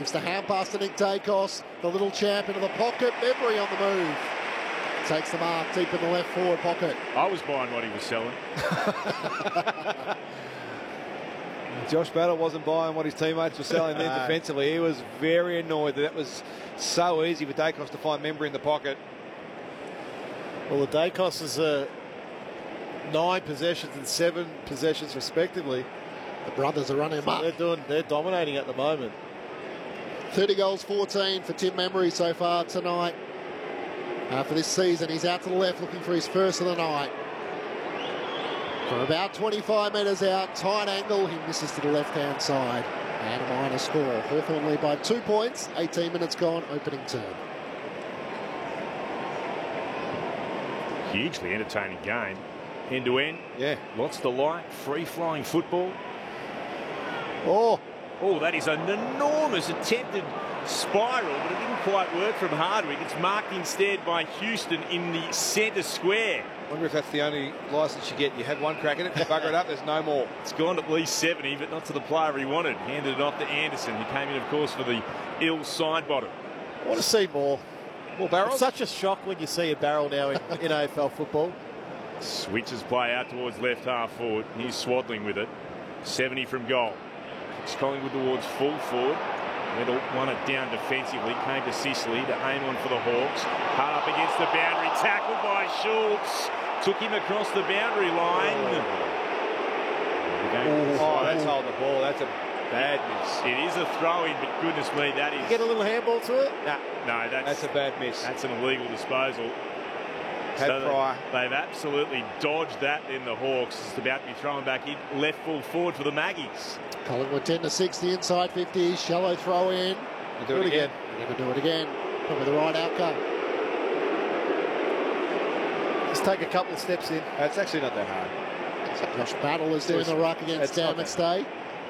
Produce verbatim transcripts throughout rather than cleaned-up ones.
Gives the hand pass to Nick Dacos. The little champ into the pocket. Membrey on the move. Takes the mark deep in the left forward pocket. I was buying what he was selling. Josh Battle wasn't buying what his teammates were selling then defensively. He was very annoyed that it was so easy for Dacos to find Membrey in the pocket. Well, the Dacos is uh, nine possessions and seven possessions respectively. The brothers are running so up. They're doing, they're dominating at the moment. thirty goals, fourteen for Tim Membrey so far tonight. Uh, for this season, he's out to the left looking for his first of the night. From about twenty-five metres out, tight angle, he misses to the left-hand side. And a minor score. Hawthorn lead by two points, eighteen minutes gone, opening term. Hugely entertaining game. End to end. Yeah. Lots to like. Free-flowing football. Oh. Oh, that is an enormous attempted spiral, but it didn't quite work from Hardwick. It's marked instead by Houston in the centre square. I wonder if that's the only licence you get. You have one crack at it, you bugger it up, there's no more. It's gone at least seventy, but not to the player he wanted. Handed it off to Anderson, who came in, of course, for the ill side bottom. I want to see more. More barrels? It's such a shock when you see a barrel now in, in A F L football. Switches play out towards left half forward. He's swaddling with it. seventy from goal. Kicks Collingwood towards full forward. Weddle won it down defensively. Came to Sicily to aim on for the Hawks. Hard up against the boundary. Tackled by Schultz. Took him across the boundary line. Oh, oh that's holding the ball. That's a bad miss. It is a throw-in, but goodness me, that is... Get a little handball to it? Nah, no, that's... That's a bad miss. That's an illegal disposal. Had so Pryor. they, they've absolutely dodged that in the Hawks. It's about to be thrown back in. Left full forward for the Maggies. Collingwood ten to six, the inside fifty. Shallow throw in. You do it again. They're going to do it again. Probably the right outcome. Just take a couple of steps in. That's actually not that hard. So Josh Battle is doing the ruck against Dan McStay.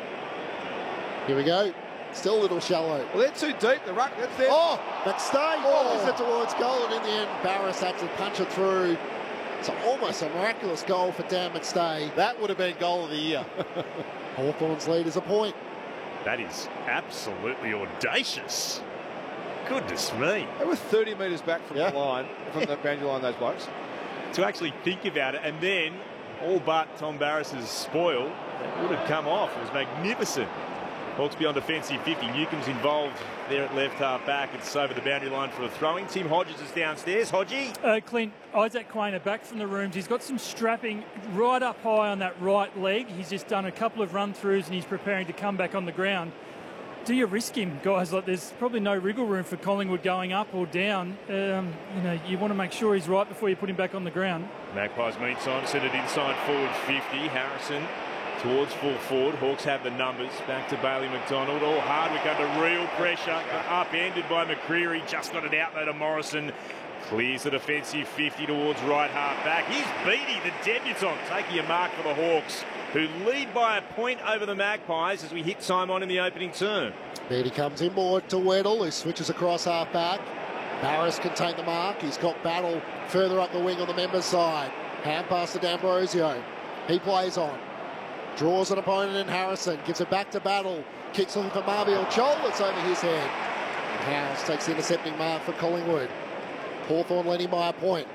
Here we go. Still a little shallow. Well, they're too deep. The ruck, that's there. Oh, McStay Oh. follows it towards goal, and in the end, Barras had to punch it through. It's almost a miraculous goal for Dan McStay. That would have been goal of the year. Hawthorn's lead is a point. That is absolutely audacious. Goodness me. They were thirty metres back from Yeah. the line, from the boundary line, those blokes. To actually think about it, and then all but Tom Barris's spoil, it would have come off. It was magnificent. Hawks beyond defensive fifty. Newcomb's involved there at left half back. It's over the boundary line for a throwing. Tim Hodges is downstairs. Hodgie. Uh, Clint, Isaac Quainer back from the rooms. He's got some strapping right up high on that right leg. He's just done a couple of run-throughs and he's preparing to come back on the ground. Do you risk him, guys? Like, there's probably no wriggle room for Collingwood going up or down. Um, you know, you want to make sure he's right before you put him back on the ground. Magpies meets on, sent it inside forward fifty. Harrison towards full forward. Hawks have the numbers. Back to Bailey McDonald. All Hardwick under real pressure. Upended by McCreery. Just got it out though to Morrison. Clears the defensive fifty towards right half back. Here's Beattie, the debutant, taking a mark for the Hawks, who lead by a point over the Magpies as we hit time on in the opening term. Beattie comes inboard to Weddle, who switches across half back. Barras can take the mark. He's got Battle further up the wing on the members' side. Hand pass to D'Ambrosio. He plays on. Draws an opponent in Harrison. Gives it back to Battle. Kicks on for Marbiel Chol. It's over his head. And Howes takes the intercepting mark for Collingwood. Hawthorn leading by a point.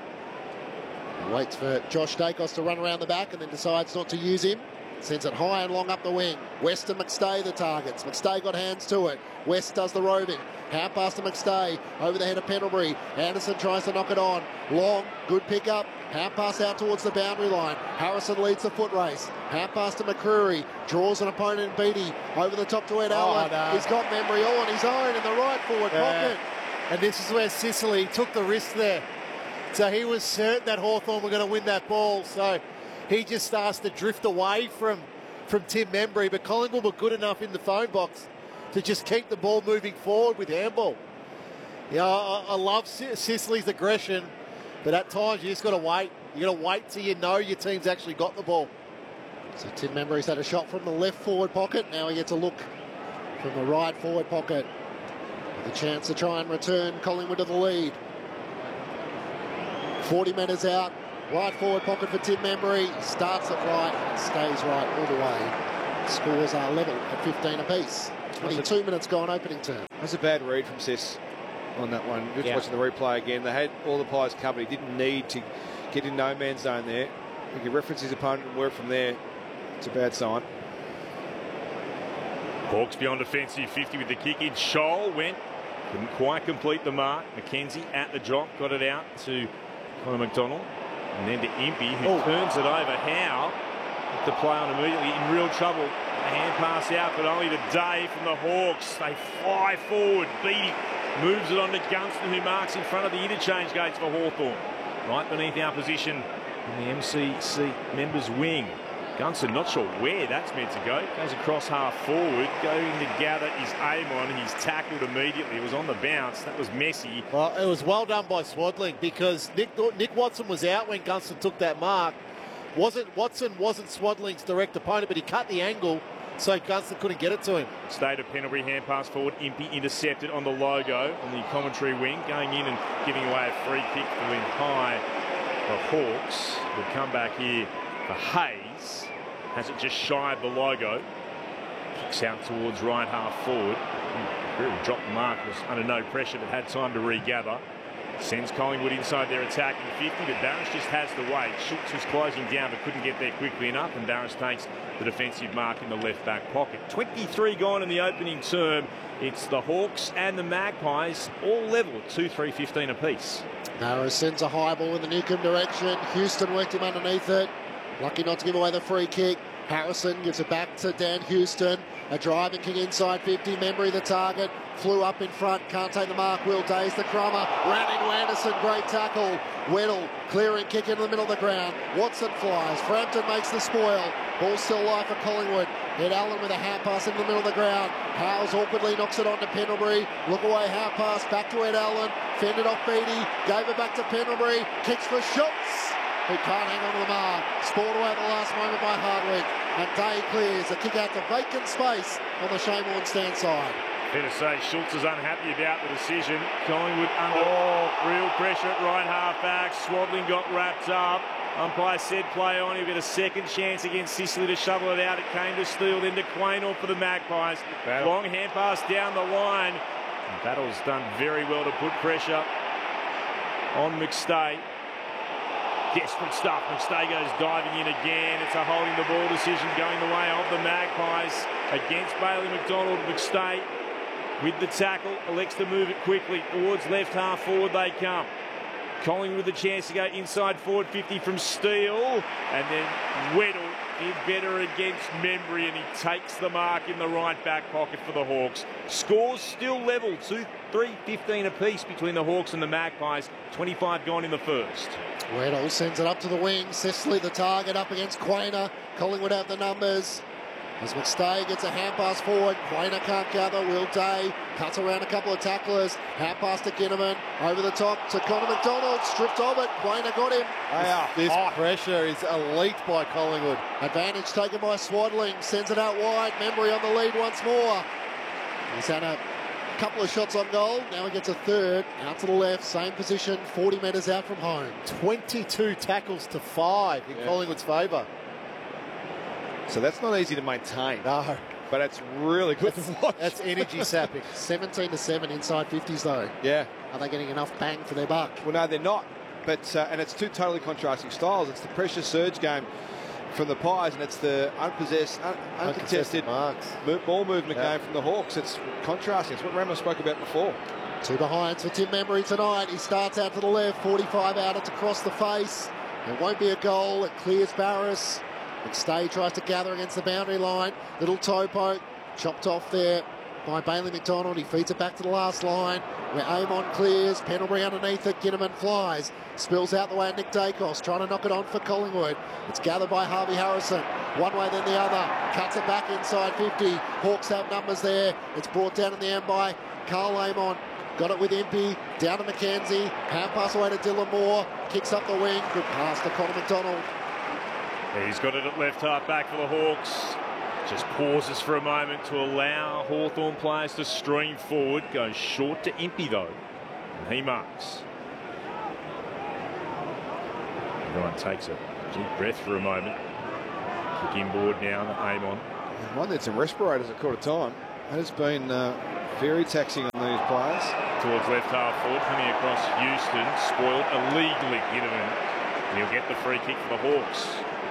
He waits for Josh Dacos to run around the back and then decides not to use him. Sends it high and long up the wing. West and McStay the targets. McStay got hands to it. West does the roving. Hand pass to McStay. Over the head of Pendlebury. Anderson tries to knock it on. Long. Good pick up. Hand pass out towards the boundary line. Harrison leads the foot race. Hand pass to McCreery. Draws an opponent in Beattie. Over the top to Ed Allen. Oh, no. He's got Membrey all on his own in the right forward Yeah. pocket. And this is where Sicily took the risk there. So he was certain that Hawthorn were going to win that ball. So he just starts to drift away from, from Tim Membrey. But Collingwood were good enough in the phone box to just keep the ball moving forward with handball. Yeah, I, I love Sicily's aggression, but at times you just got to wait. You got to wait till you know your team's actually got the ball. So Tim Membrey's had a shot from the left forward pocket. Now he gets a look from the right forward pocket. With a chance to try and return Collingwood to the lead. forty metres out. Right forward pocket for Tim Membrey. Starts it right and stays right all the way. Scores are level at fifteen apiece. twenty-two minutes gone opening term. That's a bad read from Sis on that one. Just Yeah. watching the replay again. They had all the Pies covered. He didn't need to get in no man's zone there. He could reference his opponent and work from there. It's a bad sign. Hawks beyond defensive fifty with the kick in. Scholl went, couldn't quite complete the mark. McKenzie at the drop, got it out to Connor McDonald. And then to Impey, who Oh. turns it over. Howe with the play on immediately, in real trouble. A hand pass out, but only to Day from the Hawks. They fly forward. Beattie moves it on to Gunston, who marks in front of the interchange gates for Hawthorn. Right beneath our position in the M C C members' wing. Gunston not sure where that's meant to go. Goes across half forward. Going to gather is Amon. He's tackled immediately. It was on the bounce. That was messy. Well, it was well done by Swadling because Nick Nick Watson was out when Gunston took that mark. Wasn't Watson wasn't Swadling's direct opponent, but he cut the angle so Gunston couldn't get it to him. State of Pendlebury, hand pass forward. Impey intercepted on the logo on the commentary wing. Going in and giving away a free kick to win high. The Hawks will come back here for Hayes. Has it just shy of the logo. Kicks out towards right half forward. Really dropped the mark. Was under no pressure but had time to regather. Sends Collingwood inside their attacking fifty, but Barras just has the weight. Schultz was closing down but couldn't get there quickly enough, and Barras takes the defensive mark in the left back pocket. twenty-three gone in the opening term. It's the Hawks and the Magpies all level at two three fifteen apiece. Barras sends a high ball in the Newcombe direction. Houston worked him underneath it. Lucky not to give away the free kick. Harrison gives it back to Dan Houston. A driving kick inside fifty. Membry the target. Flew up in front. Can't take the mark. Will Days the crummer. Ran into Anderson. Great tackle. Weddle clearing kick into the middle of the ground. Watson flies. Frampton makes the spoil. Ball still live for Collingwood. Ed Allen with a hand pass into the middle of the ground. Howes awkwardly knocks it on to Pendlebury. Look away, hand pass back to Ed Allen. Fended off Beattie. Gave it back to Pendlebury. Kicks for Schultz, who can't hang on to the mark. Spoiled away at the last moment by Hardwick. And Day clears. A kick out to vacant space on the Shane Warne stand side. Fair to say, Schultz is unhappy about the decision. Collingwood under oh, real pressure at right half back. Swadling got wrapped up. Umpire said play on. He'll get a second chance against Sicily to shovel it out. It came to Steele, then to Quaynor for the Magpies. Battle. Long hand pass down the line. And Battle's done very well to put pressure on McStay. Desperate stuff. McStay goes diving in again. It's a holding the ball decision going the way of the Magpies against Bailey McDonald. McStay with the tackle, elects to move it quickly towards left half forward they come. Collingwood with the chance to go inside forward fifty from Steele, and then Weddle did better against Membry, and he takes the mark in the right back pocket for the Hawks. Scores still level, two three fifteen apiece between the Hawks and the Magpies. twenty-five gone in the first. Weddle sends it up to the wing. Cecily the target up against Quaynor. Collingwood have the numbers. As McStay gets a hand pass forward, Quaynor can't gather. Will Day cuts around a couple of tacklers. Hand pass to Ginneman. Over the top to Connor McDonald. Stripped of it. Quaynor got him. This, this pressure is elite by Collingwood. Advantage taken by Swadling. Sends it out wide. Membry on the lead once more. He's had a couple of shots on goal. Now he gets a third. Out to the left. Same position. forty metres out from home. twenty-two tackles to five in yeah. Collingwood's favour. So that's not easy to maintain. No. But it's really good that's, to watch. That's energy sapping. seventeen to seven inside fifties though. Yeah. Are they getting enough bang for their buck? Well, no, they're not. But uh, and it's two totally contrasting styles. It's the pressure surge game from the Pies, and it's the unpossessed, un uncontested marks. ball movement yeah. game from the Hawks. It's contrasting. It's what Ramos spoke about before. Two behinds for Tim Membry tonight. He starts out to the left, forty-five out, it's across the face. It won't be a goal. It clears Barras. McStay tries to gather against the boundary line. Little toe poke, chopped off there by Bailey McDonald. He feeds it back to the last line where Amon clears. Pendlebury underneath it. Ginneman flies. Spills out the way of Nick Dacos, trying to knock it on for Collingwood. It's gathered by Harvey Harrison. One way then the other. Cuts it back inside fifty. Hawks have numbers there. It's brought down in the end by Carl Amon. Got it with Impey. Down to McKenzie. Hand pass away to Dylan Moore. Kicks up the wing. Good pass to Connor McDonald. He's got it at left half back for the Hawks. Just pauses for a moment to allow Hawthorn players to stream forward. Goes short to Impey though, and he marks. Everyone takes a deep breath for a moment. Kick inboard now to Amon. One needs some respirators at quarter time. That has been uh, very taxing on these players. Towards left half forward, coming across Houston, spoiled illegally. Ginnivan, he'll get the free kick for the Hawks.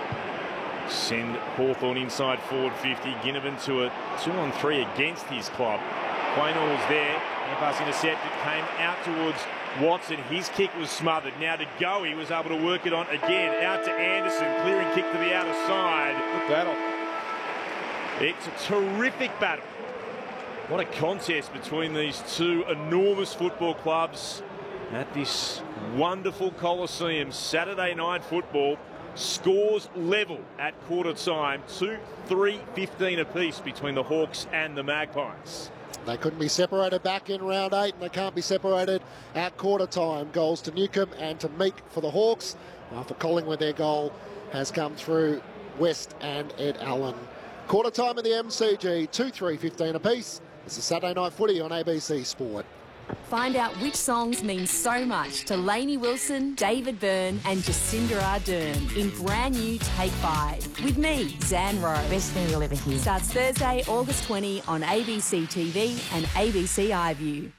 Send Hawthorn inside forward fifty. Ginnivan to a two on three against his club. Quaynor was there. Hand pass intercepted, came out towards Watson. His kick was smothered. Now to go, he was able to work it on again. Out to Anderson, clearing kick to the outer side. Good battle. It's a terrific battle. What a contest between these two enormous football clubs at this wonderful Coliseum. Saturday night football. Scores level at quarter time. two three fifteen apiece between the Hawks and the Magpies. They couldn't be separated back in round eight, and they can't be separated at quarter time. Goals to Newcombe and to Meek for the Hawks. While for Collingwood, their goal has come through West and Ed Allen. Quarter time in the M C G, two three fifteen apiece. It's a Saturday night footy on A B C Sport. Find out which songs mean so much to Lainey Wilson, David Byrne and Jacinda Ardern in brand new Take Five. With me, Zan Rowe. Best thing you'll ever hear. Starts Thursday, August twentieth on A B C T V and A B C iView.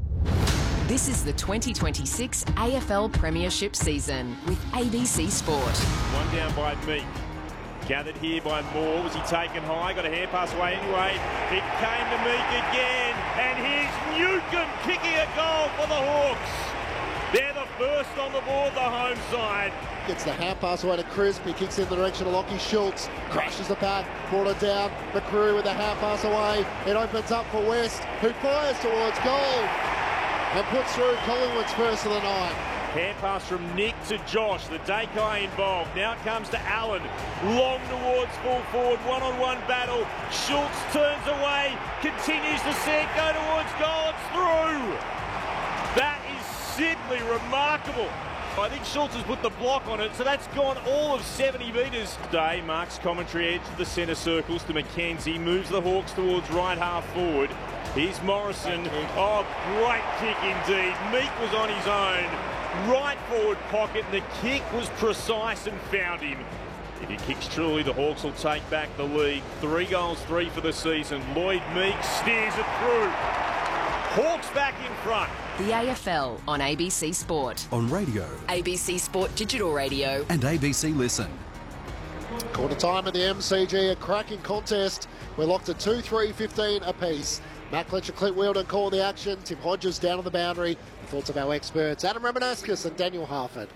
This is the twenty twenty-six A F L Premiership season with A B C Sport. One down by Meek. Gathered here by Moore. Was he taken high? Got a hand pass away anyway. It came to Meek again. And here's Newcombe kicking a goal for the Hawks. They're the first on the board, the home side. Gets the hand pass away to Crisp. He kicks in the direction of Lockie Schultz. Crashes the pack. Brought it down. McCreary with the hand pass away. It opens up for West, who fires towards goal. And puts through Collingwood's first of the night. Hand pass from Nick to Josh, the Dakai involved. Now it comes to Allen. Long towards full forward, one-on-one battle. Schultz turns away, continues to see it go towards goal. It's through. That is simply remarkable. I think Schultz has put the block on it, so that's gone all of seventy metres. Today, Mark's commentary edge to the centre circles to McKenzie. Moves the Hawks towards right half forward. Here's Morrison. Oh, great kick indeed. Meek was on his own. Right forward pocket, and the kick was precise and found him. If he kicks truly, the Hawks will take back the lead. Three goals, three for the season. Lloyd Meek steers it through. Hawks back in front. The A F L on A B C Sport. On radio. A B C Sport Digital Radio. And A B C Listen. Quarter time at the M C G, a cracking contest. We're locked at two three fifteen apiece. Matt Fletcher, Clint Wheeldon call the action. Tim Hodges down on the boundary. The thoughts of our experts, Adam Ramanaskas and Daniel Harford.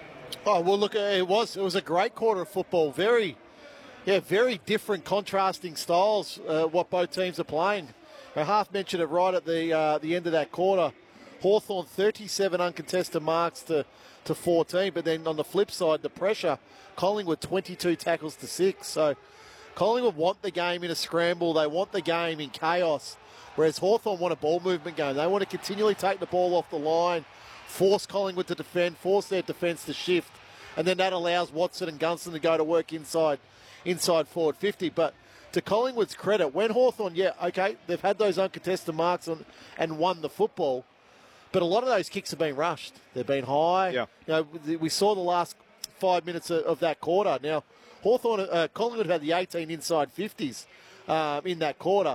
Oh, well, look, it was it was a great quarter of football. Very, yeah, very different, contrasting styles, uh, what both teams are playing. I half mentioned it right at the uh, the end of that quarter. Hawthorn thirty-seven uncontested marks to, to fourteen, but then on the flip side, the pressure, Collingwood twenty-two tackles to six. So Collingwood want the game in a scramble. They want the game in chaos. Whereas Hawthorn want a ball movement game. They want to continually take the ball off the line, force Collingwood to defend, force their defence to shift, and then that allows Watson and Gunston to go to work inside inside forward fifty. But to Collingwood's credit, when Hawthorn, yeah, okay, they've had those uncontested marks on, and won the football, but a lot of those kicks have been rushed. They've been high. Yeah. You know, we saw the last five minutes of, of that quarter. Now, Hawthorn, uh, Collingwood had the eighteen inside fifties um, in that quarter.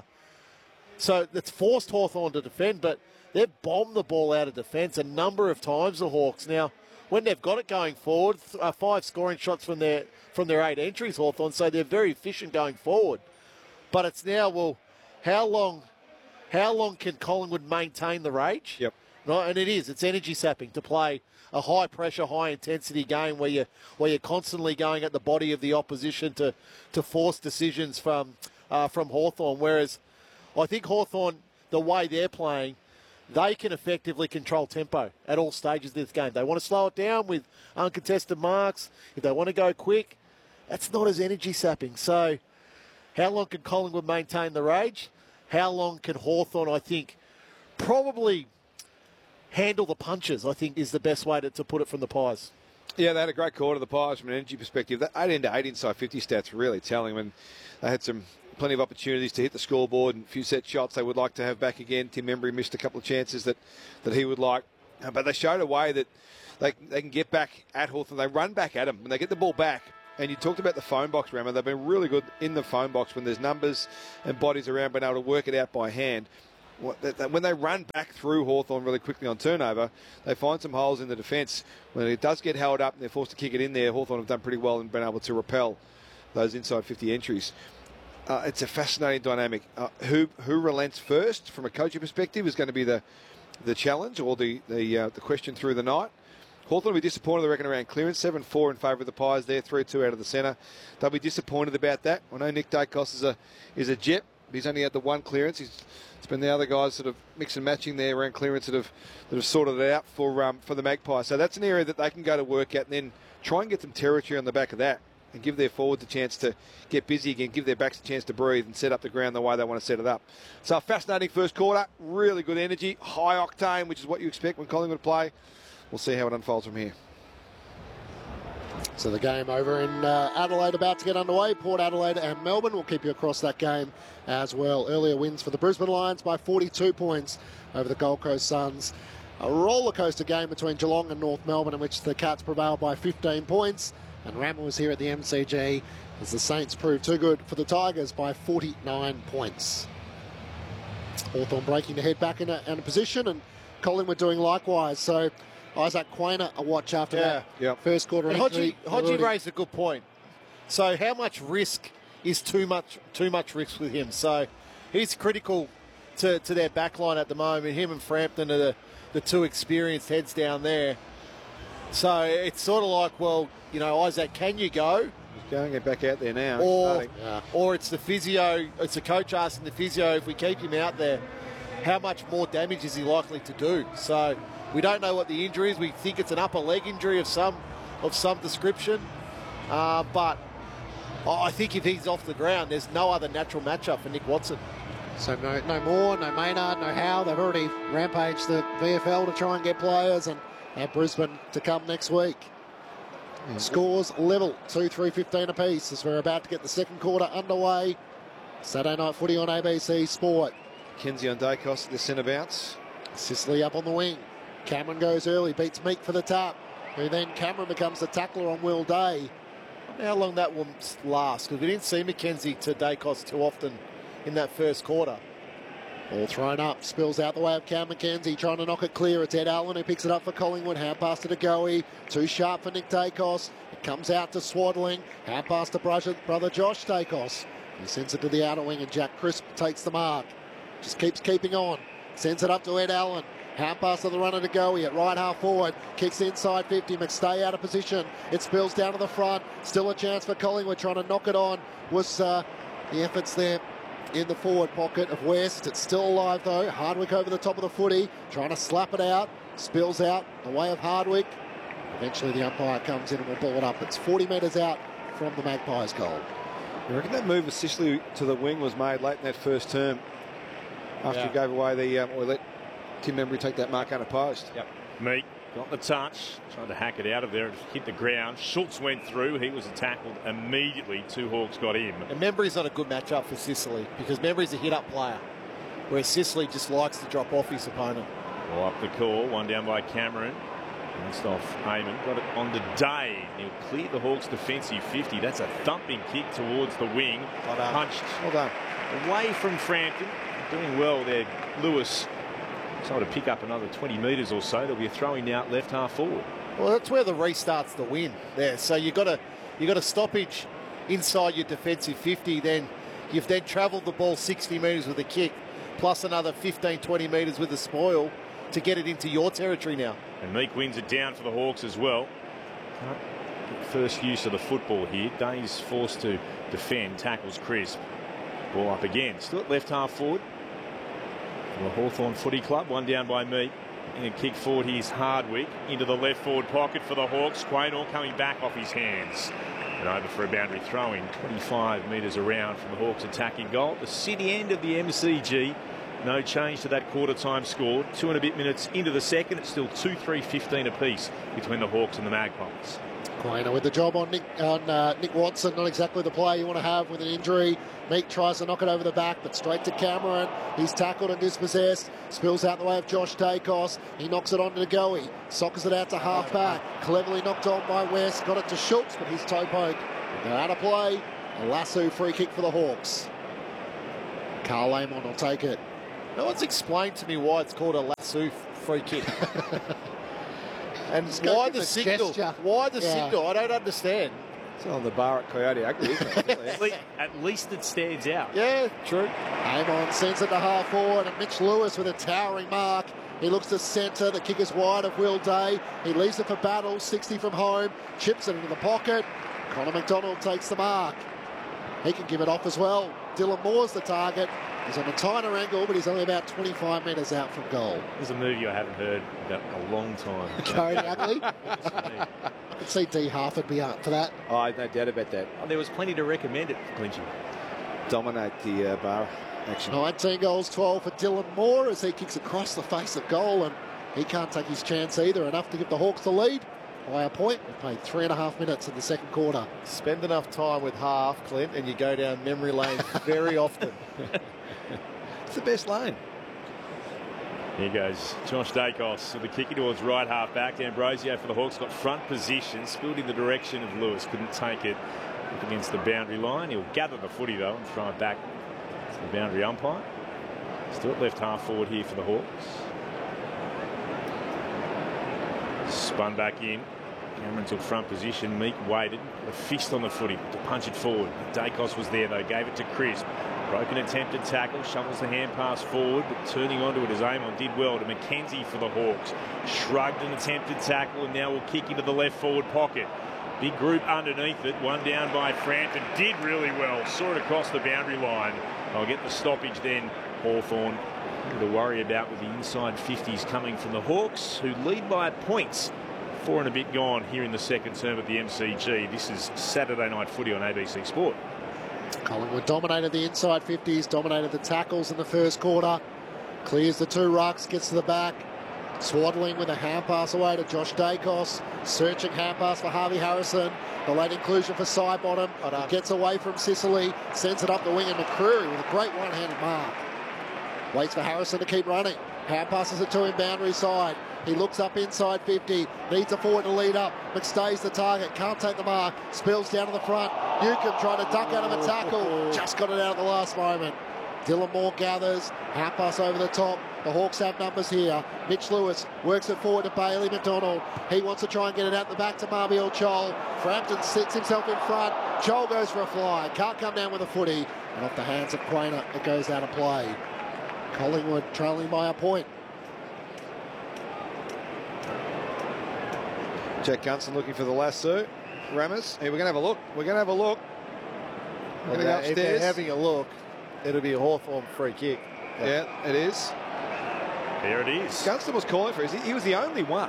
So it's forced Hawthorn to defend, but they've bombed the ball out of defence a number of times, the Hawks. Now, when they've got it going forward, uh, five scoring shots from their from their eight entries, Hawthorn, so they're very efficient going forward. But it's now, well, how long how long can Collingwood maintain the rage? Yep. Right, and it is. It's energy sapping to play a high-pressure, high-intensity game where, you, where you're constantly going at the body of the opposition to, to force decisions from, uh, from Hawthorn, whereas I think Hawthorn, the way they're playing, they can effectively control tempo at all stages of this game. They want to slow it down with uncontested marks. If they want to go quick, that's not as energy sapping. So how long can Collingwood maintain the rage? How long can Hawthorn, I think, probably handle the punches, I think, is the best way to, to put it from the Pies. Yeah, they had a great quarter, the Pies, from an energy perspective. That eighteen to eight inside fifty stats really telling when they had some plenty of opportunities to hit the scoreboard and a few set shots they would like to have back again. Tim Embry missed a couple of chances that, that he would like. Uh, but they showed a way that they, they can get back at Hawthorn. They run back at them. When they get the ball back, And you talked about the phone box, Ramo. They've been really good in the phone box when there's numbers and bodies around, being able to work it out by hand. When they run back through Hawthorn really quickly on turnover, they find some holes in the defence. When it does get held up and they're forced to kick it in there, Hawthorn have done pretty well and been able to repel those inside fifty entries. Uh, it's a fascinating dynamic. Uh, who who relents first from a coaching perspective is going to be the the challenge or the the, uh, the question through the night. Hawthorn will be disappointed, I reckon, around clearance. seven four in favour of the Pies there, three two out of the centre. They'll be disappointed about that. I know Nick Dacos is a is a jet. He's only had the one clearance. He's, it's been the other guys sort of mix and matching there around clearance that have that have sorted it out for um, for the Magpies. So that's an area that they can go to work at and then try and get some territory on the back of that and give their forwards a chance to get busy again, give their backs a chance to breathe and set up the ground the way they want to set it up. So a fascinating first quarter, really good energy, high octane, which is what you expect when Collingwood play. We'll see how it unfolds from here. So the game over in uh, Adelaide about to get underway. Port Adelaide and Melbourne. We'll keep you across that game as well. Earlier wins for the Brisbane Lions by forty-two points over the Gold Coast Suns. A roller coaster game between Geelong and North Melbourne in which the Cats prevailed by fifteen points. And Ramo was here at the M C G as the Saints proved too good for the Tigers by forty-nine points. Hawthorn breaking to head back in a, in a position and Collingwood doing likewise. So Isaac Quainer a watch after yeah. that yep. first quarter. And Hodgie, Hodgie already... raised a good point. So how much risk is too much too much risk with him? So he's critical to, to their back line at the moment. Him and Frampton are the, the two experienced heads down there. So it's sort of like, well, you know, Isaac, can you go? He's going to get back out there now. Or, yeah. or it's the physio, it's the coach asking the physio, if we keep him out there, how much more damage is he likely to do? So we don't know what the injury is. We think it's an upper leg injury of some of some description. Uh, but I think if he's off the ground, there's no other natural matchup for Nick Watson. So no, no Moore, no Maynard, no Howe. They've already rampaged the V F L to try and get players, and have Brisbane to come next week. Yeah. Scores level, two three fifteen apiece as we're about to get the second quarter underway. Saturday night footy on A B C Sport. Kenzie on Dacos at the centre bounce. Sicily up on the wing. Cameron goes early, beats Meek for the tap. Who then Cameron becomes the tackler on Will Day. I wonder how long that will last, because we didn't see Mackenzie to Dacos too often in that first quarter. All thrown up, spills out the way of Cam Mackenzie, trying to knock it clear. It's Ed Allen who picks it up for Collingwood. Hand pass to Goey, too sharp for Nick Dacos. It comes out to Swaddling. Hand pass to brother Josh Dacos. He sends it to the outer wing and Jack Crisp takes the mark. Just keeps keeping on. Sends it up to Ed Allen. Hand pass to the runner to Goey at right half forward. Kicks inside fifty. McStay out of position. It spills down to the front. Still a chance for Collingwood trying to knock it on. Was uh, the efforts there in the forward pocket of West. It's still alive though. Hardwick over the top of the footy. Trying to slap it out. Spills out the way of Hardwick. Eventually the umpire comes in and will pull it up. It's forty metres out from the Magpies goal. You reckon that move of Sicily to the wing was made late in that first term after yeah. he gave away the, um, or let Tim Membry take that mark unopposed? Yep. Meek got the touch, tried to hack it out of there and hit the ground. Schultz went through, he was tackled immediately. Two Hawks got him. And Membry's not a good matchup for Sicily because Membry's a hit-up player, where Sicily just likes to drop off his opponent. Well, up the call, one down by Cameron. Missed off Heyman, got it on the day. He'll clear the Hawks' defensive fifty. That's a thumping kick towards the wing. Well done. Punched Well done. away from Frampton. Doing well there, Lewis. So to pick up another twenty metres or so. There'll be a throwing out left half forward. Well, that's where the restart's the win there. So you got a you got a stoppage inside your defensive fifty. Then you've then travelled the ball sixty metres with a kick, plus another fifteen, twenty metres with a spoil to get it into your territory now. And Meek wins it down for the Hawks as well. First use of the football here. Day's forced to defend, tackles Crisp. Ball up again. Still at left half forward. For the Hawthorn Footy Club, one down by Meek. And a kick forward, here's Hardwick into the left forward pocket for the Hawks. Quaynor coming back off his hands. And over for a boundary throw-in, twenty-five metres around from the Hawks attacking goal. The city end of the M C G. No change to that quarter time score. Two and a bit minutes into the second. It's still two three fifteen apiece between the Hawks and the Magpies. Quainer with the job on Nick on uh, Nick Watson. Not exactly the player you want to have with an injury. Meek tries to knock it over the back, but straight to Cameron. He's tackled and dispossessed. Spills out the way of Josh Dacos. He knocks it on to Goey. Sockers it out to half back. Cleverly knocked on by West. Got it to Schultz, but his toe poke They're out of play. A lasso free kick for the Hawks. Carl Amon will take it. No one's explained to me why it's called a lasso free kick. And go why with the, the signal? gesture. Why the Yeah. signal? I don't understand. It's on the bar at Coyote Ugly, isn't it? At least, at least it stands out. Yeah, true. Amon sends it to half forward, and Mitch Lewis with a towering mark. He looks to centre. The kick is wide of Will Day. He leaves it for Battle, sixty from home. Chips it into the pocket. Connor McDonald takes the mark. He can give it off as well. Dylan Moore's the target. He's on a tighter angle, but he's only about twenty-five metres out from goal. There's a movie I haven't heard about a long time. Coyote Ugly. I could see D Harford be up for that. Oh, I've no doubt about that. Oh, there was plenty to recommend it, Clinchy. Dominate the uh, bar action. nineteen goals, twelve for Dylan Moore as he kicks across the face of goal, and he can't take his chance either. Enough to give the Hawks the lead by a point. We played three and a half minutes in the second quarter. Spend enough time with half, Clint, and you go down memory lane very often. It's the best lane. Here goes Josh Dacos with the kick towards right half back. D'Ambrosio for the Hawks got front position, spilled in the direction of Lewis, couldn't take it up against the boundary line. He'll gather the footy though and throw it back to the boundary umpire. Still at left half forward here for the Hawks. Spun back in. Cameron took front position. Meek waited, put a fist on the footy to punch it forward. Dacos was there though, gave it to Crisp. Broken attempted tackle, shovels the hand pass forward, but turning onto it as Amon did well to Mackenzie for the Hawks. Shrugged an attempted tackle and now will kick into the left forward pocket. Big group underneath it, one down by Frampton. Did really well, saw it across the boundary line. I'll get the stoppage then, Hawthorn. To worry about with the inside fifties coming from the Hawks, who lead by points. Four and a bit gone here in the second term at the M C G. This is Saturday Night Footy on A B C Sport. Collingwood dominated the inside fifties, dominated the tackles in the first quarter. Clears the two rucks, gets to the back. Swaddling with a hand pass away to Josh Dacos. Searching hand pass for Harvey Harrison. The late inclusion for Sidebottom. He gets away from Sicily, sends it up the wing, and McCreary with a great one-handed mark. Waits for Harrison to keep running. Hand passes it to him, boundary side. He looks up inside fifty. Needs a forward to lead up. McStay's the target. Can't take the mark. Spills down to the front. Newcomb trying to duck out of a tackle. Just got it out at the last moment. Dylan Moore gathers. Hand pass over the top. The Hawks have numbers here. Mitch Lewis works it forward to Bailey McDonald. He wants to try and get it out the back to Marbiel Chol. Frampton sits himself in front. Chol goes for a fly. Can't come down with a footy. And off the hands of Quainer, it goes out of play. Collingwood trailing by a point. Jack Gunson looking for the lasso. Rammers. Hey, we're going to have a look. We're going to have a look. We're going to go If they're upstairs. having a look, it'll be a Hawthorn free kick. Yeah, it is. There it is. Gunston was calling for it. He was the only one.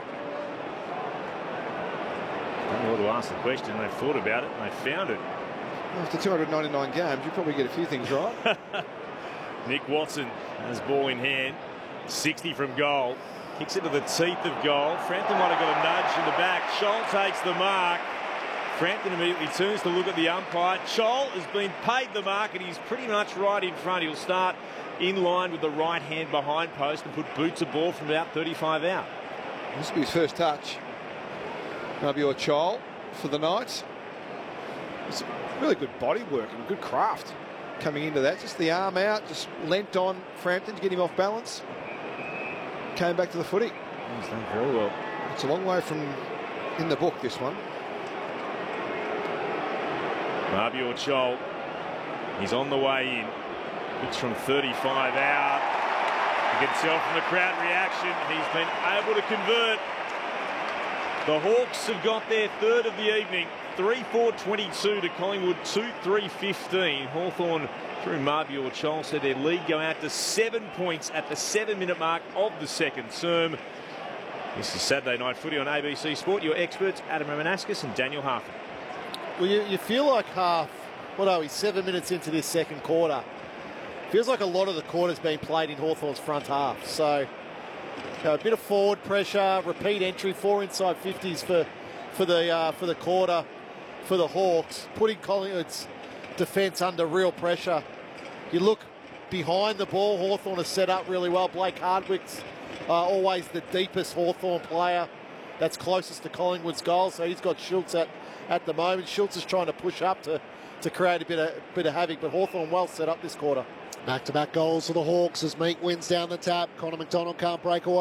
I don't know what to ask the question. They thought about it and they found it. After two hundred ninety-nine games, you probably get a few things right. Nick Watson has ball in hand. sixty from goal. Kicks it to the teeth of goal. Frampton might have got a nudge in the back. Scholl takes the mark. Frampton immediately turns to look at the umpire. Scholl has been paid the mark and he's pretty much right in front. He'll start in line with the right hand behind post and put boots of ball from about thirty-five out. This will be his first touch. Maybe your Chol for the night. It's really good body work and good craft coming into that. Just the arm out, just leant on Frampton to get him off balance. Came back to the footy. He's done very well. It's a long way from in the book, this one. Marbiel Chol, he's on the way in. It's from thirty-five out. You can tell from the crowd reaction, he's been able to convert. The Hawks have got their third of the evening. three four twenty-two to Collingwood two three fifteen. Hawthorn through Marbiel Chol said their lead go out to seven points at the seven minute mark of the second term. This is Saturday Night Footy on A B C Sport. Your experts Adam Ramanauskas and Daniel Harford. Well, you, you feel like half, what are we, seven minutes into this second quarter. Feels like a lot of the quarter's been played in Hawthorn's front half. So, you know, a bit of forward pressure, repeat entry, four inside fifties for for the uh, for the quarter for the Hawks, putting Collingwood's defence under real pressure. You look behind the ball, Hawthorn has set up really well. Blake Hardwick's uh, always the deepest Hawthorn player that's closest to Collingwood's goal, so he's got Schultz at at the moment. Schultz is trying to push up to, to create a bit of, bit of havoc, but Hawthorn well set up this quarter. Back-to-back goals for the Hawks as Meek wins down the tap. Connor McDonald can't break away.